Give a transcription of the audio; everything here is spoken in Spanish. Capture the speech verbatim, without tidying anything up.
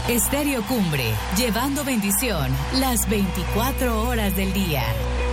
Estéreo Cumbre, llevando bendición las veinticuatro horas del día.